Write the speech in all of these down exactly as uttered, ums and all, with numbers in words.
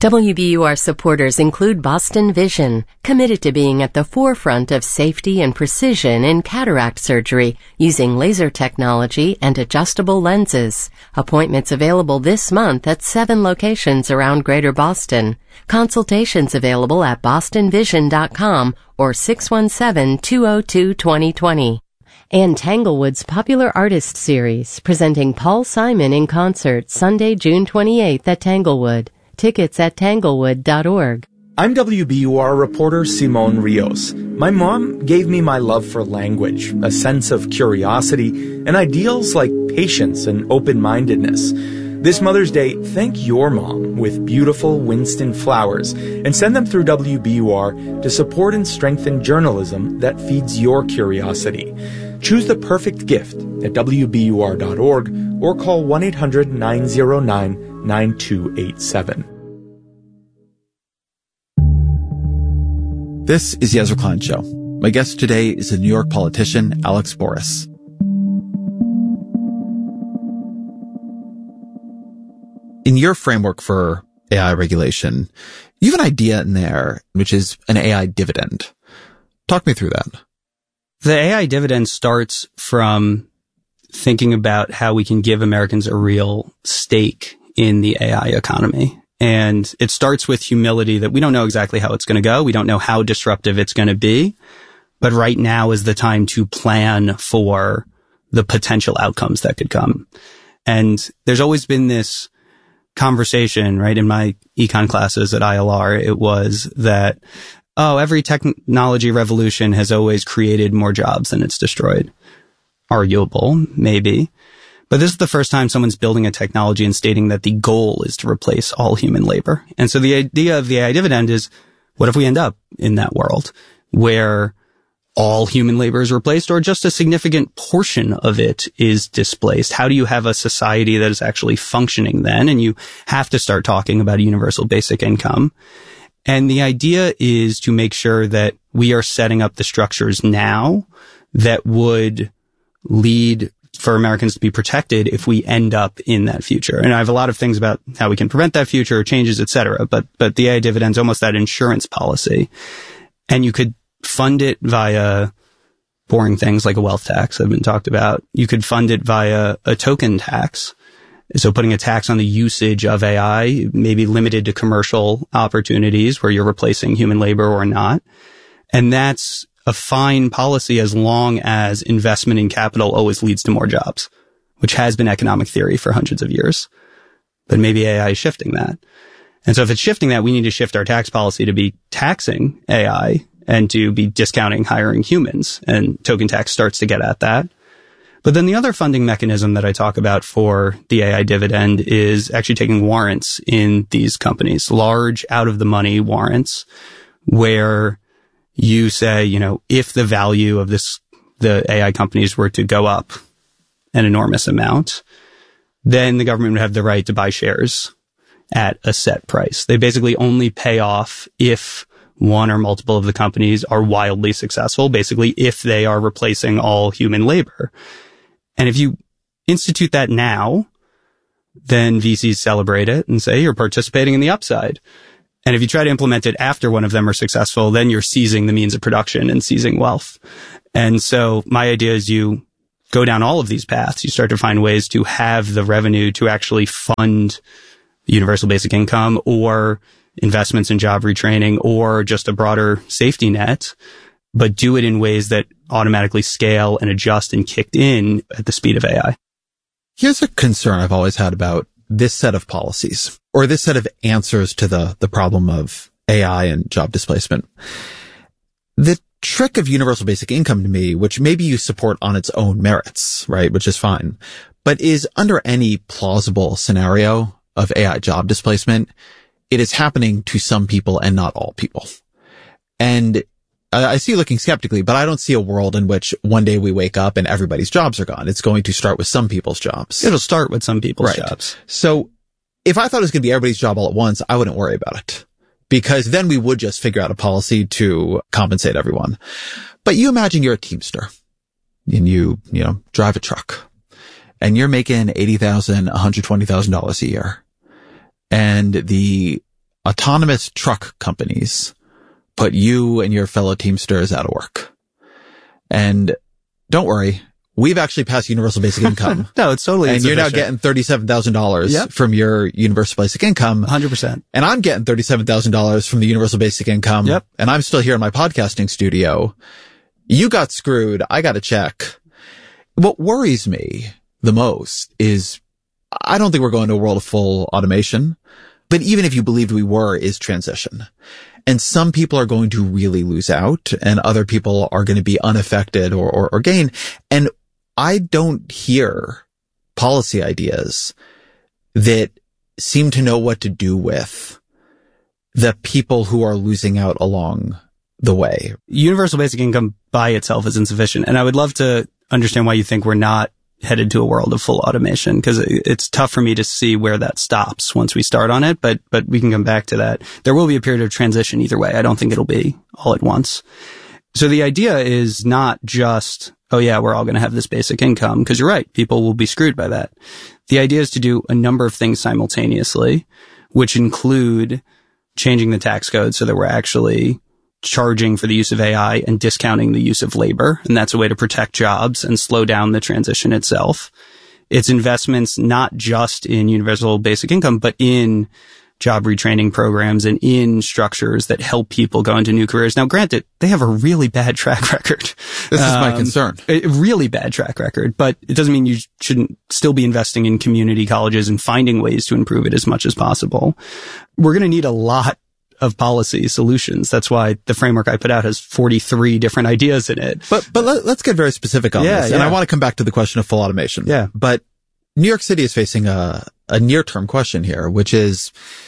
W B U R supporters include Boston Vision, committed to being at the forefront of safety and precision in cataract surgery using laser technology and adjustable lenses. Appointments available this month at seven locations around Greater Boston. Consultations available at boston vision dot com or six one seven, two oh two, two oh two oh. And Tanglewood's Popular Artist Series, presenting Paul Simon in concert Sunday, June twenty-eighth at Tanglewood. Tickets at tanglewood dot org. I'm W B U R reporter Simone Rios. My mom gave me my love for language, a sense of curiosity, and ideals like patience and open-mindedness. This Mother's Day, thank your mom with beautiful Winston flowers and send them through W B U R to support and strengthen journalism that feeds your curiosity. Choose the perfect gift at W B U R dot org or call one eight hundred, nine oh nine, nine two eight seven. This is the Ezra Klein Show. My guest today is the New York politician Alex Borras. In your framework for A I regulation, you have an idea in there, which is an A I dividend. Talk me through that. The A I dividend starts from thinking about how we can give Americans a real stake in the A I economy. And it starts with humility that we don't know exactly how it's going to go. We don't know how disruptive it's going to be. But right now is the time to plan for the potential outcomes that could come. And there's always been this conversation, right? In my econ classes at I L R, it was that, oh, every technology revolution has always created more jobs than it's destroyed. Arguable, maybe. But this is the first time someone's building a technology and stating that the goal is to replace all human labor. And so the idea of the A I dividend is, what if we end up in that world where all human labor is replaced or just a significant portion of it is displaced? How do you have a society that is actually functioning then? And you have to start talking about a universal basic income. And the idea is to make sure that we are setting up the structures now that would lead for Americans to be protected if we end up in that future. And I have a lot of things about how we can prevent that future, changes, et cetera. But, but the A I dividend is almost that insurance policy. And you could fund it via boring things like a wealth tax that have been talked about. You could fund it via a token tax. So putting a tax on the usage of A I, maybe limited to commercial opportunities where you're replacing human labor or not. And that's a fine policy as long as investment in capital always leads to more jobs, which has been economic theory for hundreds of years. But maybe A I is shifting that. And so if it's shifting that, we need to shift our tax policy to be taxing A I and to be discounting hiring humans. And token tax starts to get at that. But then the other funding mechanism that I talk about for the A I dividend is actually taking warrants in these companies, large out of the money warrants, where you say, you know, if the value of this, the A I companies were to go up an enormous amount, then the government would have the right to buy shares at a set price. They basically only pay off if one or multiple of the companies are wildly successful, basically if they are replacing all human labor. And if you institute that now, then V Cs celebrate it and say you're participating in the upside. And if you try to implement it after one of them are successful, then you're seizing the means of production and seizing wealth. And so my idea is you go down all of these paths. You start to find ways to have the revenue to actually fund universal basic income or investments in job retraining or just a broader safety net, but do it in ways that automatically scale and adjust and kick in at the speed of A I. Here's a concern I've always had about this set of policies, or this set of answers to the, the problem of A I and job displacement. The trick of universal basic income to me, which maybe you support on its own merits, right, which is fine, but is under any plausible scenario of A I job displacement, it is happening to some people and not all people. And I see you looking skeptically, but I don't see a world in which one day we wake up and everybody's jobs are gone. It's going to start with some people's jobs. It'll start with some people's right. jobs. So if I thought it was going to be everybody's job all at once, I wouldn't worry about it, because then we would just figure out a policy to compensate everyone. But you imagine you're a Teamster and you, you know, drive a truck and you're making eighty thousand dollars, one hundred twenty thousand dollars a year. And the autonomous truck companies put you and your fellow Teamsters out of work. And don't worry, we've actually passed universal basic income. No, it's totally And insufficient. you're now getting thirty-seven thousand dollars Yep. from your universal basic income. one hundred percent. And I'm getting thirty-seven thousand dollars from the universal basic income. Yep. And I'm still here in my podcasting studio. You got screwed. I got a check. What worries me the most is I don't think we're going to a world of full automation, but even if you believed we were, is transition. And some people are going to really lose out and other people are going to be unaffected or, or, or gain. And I don't hear policy ideas that seem to know what to do with the people who are losing out along the way. Universal basic income by itself is insufficient. And I would love to understand why you think we're not headed to a world of full automation, because it's tough for me to see where that stops once we start on it, but but we can come back to that. There will be a period of transition either way. I don't think it'll be all at once. So the idea is not just, oh yeah, we're all going to have this basic income, because you're right, people will be screwed by that. The idea is to do a number of things simultaneously, which include changing the tax code so that we're actually charging for the use of A I and discounting the use of labor. And that's a way to protect jobs and slow down the transition itself. It's investments not just in universal basic income, but in job retraining programs and in structures that help people go into new careers. Now, granted, they have a really bad track record. This is my Um, concern. A really bad track record, but it doesn't mean you shouldn't still be investing in community colleges and finding ways to improve it as much as possible. We're going to need a lot of policy solutions. That's why the framework I put out has forty-three different ideas in it. But but let, let's get very specific on Yeah, this. And yeah. I want to come back to the question of full automation. Yeah. But New York City is facing a, a near-term question here, which is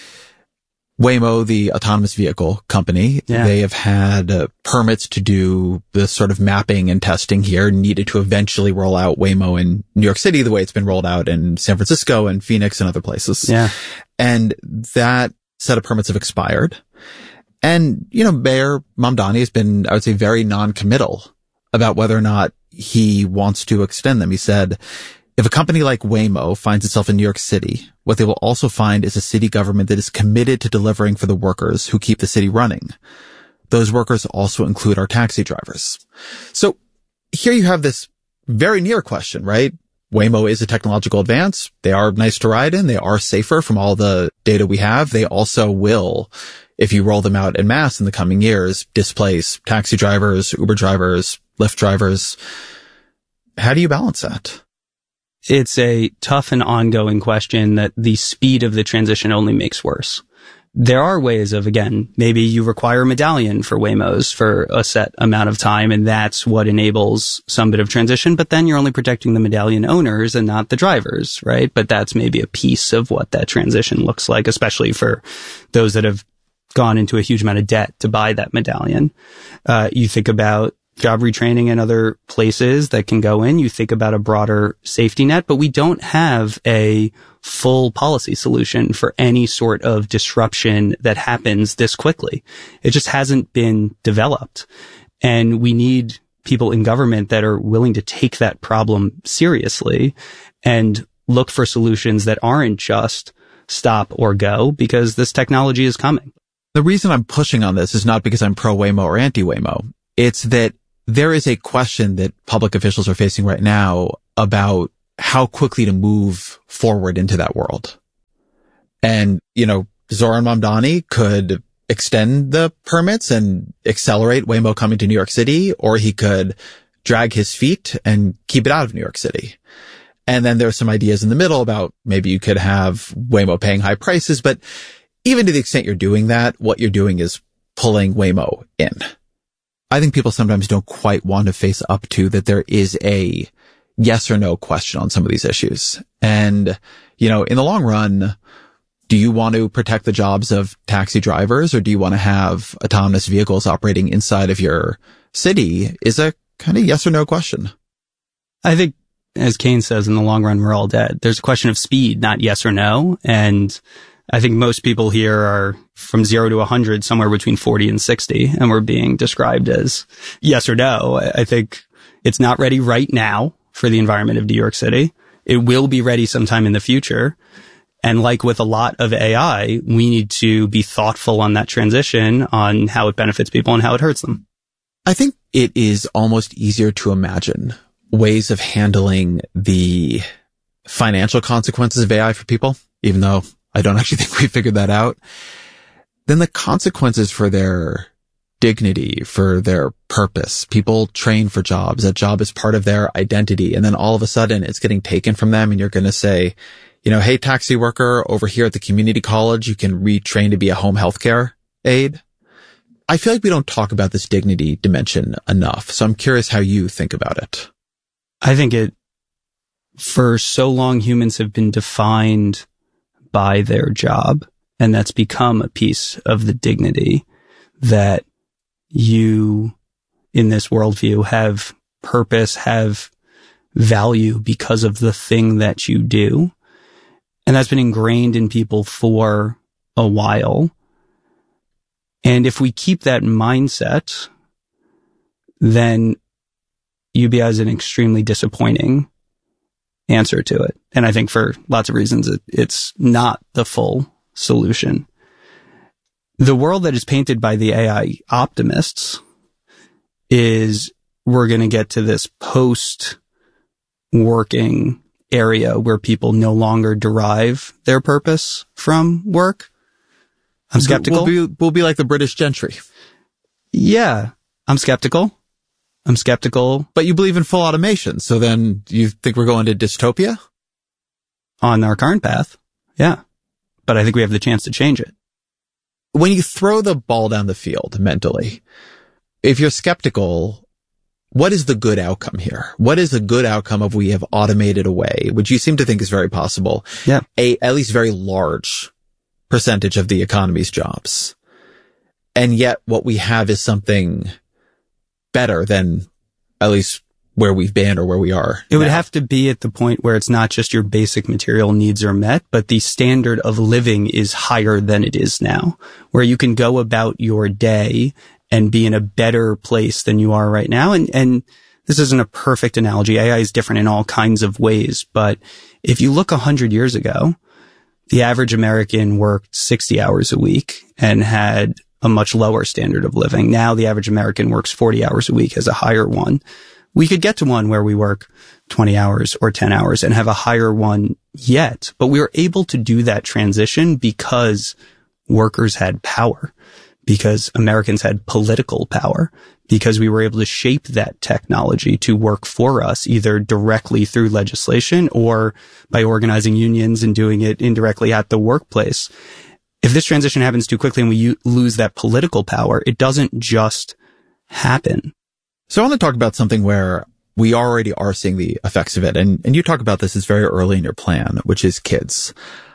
Waymo, the autonomous vehicle company. Yeah. They have had uh, permits to do the sort of mapping and testing here, needed to eventually roll out Waymo in New York City the way it's been rolled out in San Francisco and Phoenix and other places. Yeah. And that set of permits have expired. And, you know, Mayor Mamdani has been, I would say, very non-committal about whether or not he wants to extend them. He said, if a company like Waymo finds itself in New York City, what they will also find is a city government that is committed to delivering for the workers who keep the city running. Those workers also include our taxi drivers. So here you have this very near question, right? Waymo is a technological advance. They are nice to ride in. They are safer from all the data we have. They also will, if you roll them out en masse in the coming years, displace taxi drivers, Uber drivers, Lyft drivers. How do you balance that? It's a tough and ongoing question that the speed of the transition only makes worse. There are ways of, again, maybe you require a medallion for Waymos for a set amount of time, and that's what enables some bit of transition, but then you're only protecting the medallion owners and not the drivers, right? But that's maybe a piece of what that transition looks like, especially for those that have gone into a huge amount of debt to buy that medallion. Uh, you think about job retraining and other places that can go in. You think about a broader safety net, but we don't have a full policy solution for any sort of disruption that happens this quickly. It just hasn't been developed. And we need people in government that are willing to take that problem seriously and look for solutions that aren't just stop or go, because this technology is coming. The reason I'm pushing on this is not because I'm pro-Waymo or anti-Waymo. It's that there is a question that public officials are facing right now about how quickly to move forward into that world. And, you know, Zoran Mamdani could extend the permits and accelerate Waymo coming to New York City, or he could drag his feet and keep it out of New York City. And then there's some ideas in the middle about maybe you could have Waymo paying high prices, but even to the extent you're doing that, what you're doing is pulling Waymo in. I think people sometimes don't quite want to face up to that there is a yes or no question on some of these issues. And, you know, in the long run, do you want to protect the jobs of taxi drivers, or do you want to have autonomous vehicles operating inside of your city is a kind of yes or no question. I think, as Keynes says, in the long run, we're all dead. There's a question of speed, not yes or no. And I think most people here are from zero to a hundred, somewhere between forty and sixty, and we're being described as yes or no. I think it's not ready right now for the environment of New York City. It will be ready sometime in the future. And like with a lot of A I, we need to be thoughtful on that transition, on how it benefits people and how it hurts them. I think it is almost easier to imagine ways of handling the financial consequences of A I for people, even though I don't actually think we figured that out, than the consequences for their dignity, for their purpose. People train for jobs. That job is part of their identity. And then all of a sudden it's getting taken from them, and you're going to say, you know, hey, taxi worker, over here at the community college, you can retrain to be a home healthcare aide. I feel like we don't talk about this dignity dimension enough. So I'm curious how you think about it. I think it, for so long, humans have been defined by their job, and that's become a piece of the dignity that you, in this worldview, have purpose, have value because of the thing that you do. And that's been ingrained in people for a while. And if we keep that mindset, then U B I is an extremely disappointing answer to it. And I think for lots of reasons, it, it's not the full solution. The world that is painted by the A I optimists is we're going to get to this post-working area where people no longer derive their purpose from work. I'm skeptical. We'll be, we'll be like the British gentry. Yeah, I'm skeptical. I'm skeptical. But you believe in full automation, so then you think we're going to dystopia? On our current path, yeah. But I think we have the chance to change it. When you throw the ball down the field mentally, if you're skeptical, what is the good outcome here? What is the good outcome of we have automated away, which you seem to think is very possible, yeah, a at least very large percentage of the economy's jobs? And yet what we have is something better than at least where we've been or where we are. It would now. have to be at the point where it's not just your basic material needs are met, but the standard of living is higher than it is now, where you can go about your day and be in a better place than you are right now. And, and this isn't a perfect analogy. A I is different in all kinds of ways. But if you look a hundred years ago, the average American worked sixty hours a week and had a much lower standard of living. Now the average American works forty hours a week, has a higher one. We could get to one where we work twenty hours or ten hours and have a higher one yet. But we were able to do that transition because workers had power, because Americans had political power, because we were able to shape that technology to work for us, either directly through legislation or by organizing unions and doing it indirectly at the workplace. If this transition happens too quickly and we u- lose that political power, it doesn't just happen. So I want to talk about something where we already are seeing the effects of it. And, and you talk about this as very early in your plan, which is kids.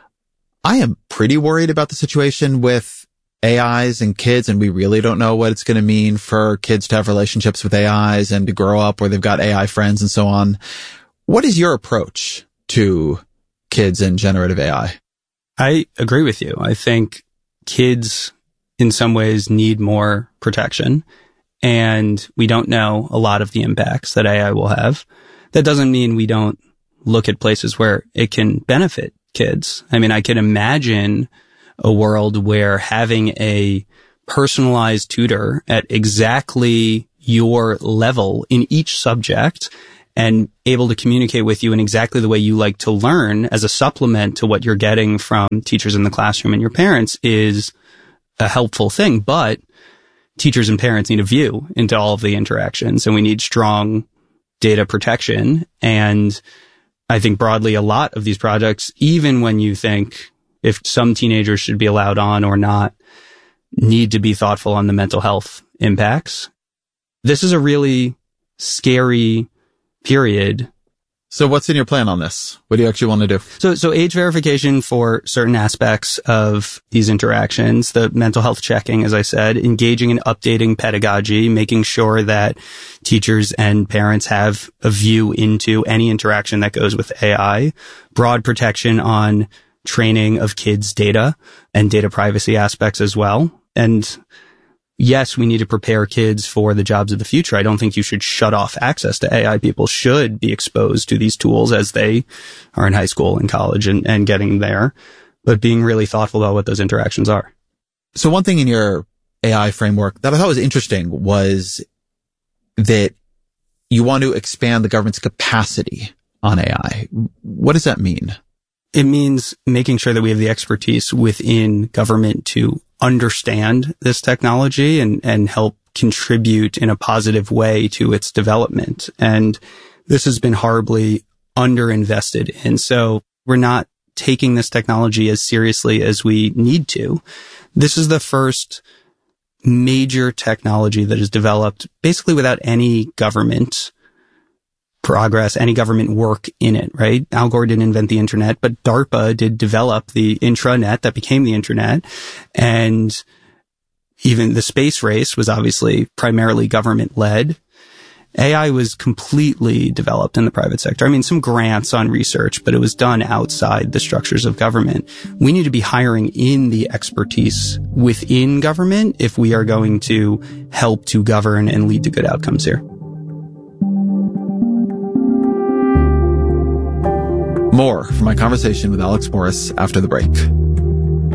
I am pretty worried about the situation with A Is and kids, and we really don't know what it's going to mean for kids to have relationships with A Is and to grow up where they've got A I friends and so on. What is your approach to kids and generative A I? I agree with you. I think kids in some ways need more protection, and we don't know a lot of the impacts that A I will have. That doesn't mean we don't look at places where it can benefit kids. I mean, I can imagine a world where having a personalized tutor at exactly your level in each subject and able to communicate with you in exactly the way you like to learn as a supplement to what you're getting from teachers in the classroom and your parents is a helpful thing. But teachers and parents need a view into all of the interactions, and we need strong data protection. And I think broadly, a lot of these projects, even when you think if some teenagers should be allowed on or not, need to be thoughtful on the mental health impacts. This is a really scary period. So what's in your plan on this? What do you actually want to do? So, so age verification for certain aspects of these interactions, the mental health checking, as I said, engaging in updating pedagogy, making sure that teachers and parents have a view into any interaction that goes with A I, broad protection on training of kids' data and data privacy aspects as well. And yes, we need to prepare kids for the jobs of the future. I don't think you should shut off access to A I. People should be exposed to these tools as they are in high school and college and, and getting there. but being really thoughtful about what those interactions are. So one thing in your A I framework that I thought was interesting was that you want to expand the government's capacity on A I. What does that mean? It means making sure that we have the expertise within government to understand this technology and, and help contribute in a positive way to its development. And this has been horribly underinvested in. So we're not taking this technology as seriously as we need to. This is the first major technology that is developed basically without any government progress, any government work in it, right? Al Gore didn't invent the internet, but DARPA did develop the intranet that became the internet. And even the space race was obviously primarily government led. A I was completely developed in the private sector. I mean, some grants on research, but it was done outside the structures of government. We need to be hiring in the expertise within government if we are going to help to govern and lead to good outcomes here. More from my conversation with Alex Morris after the break.